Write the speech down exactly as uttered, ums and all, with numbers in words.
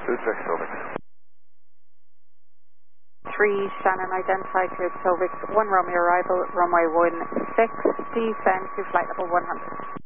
Utrecht, Silvix. three, Shannon identified here at Silvix, one Romeo arrival, runway one six, descend to flight level one hundred.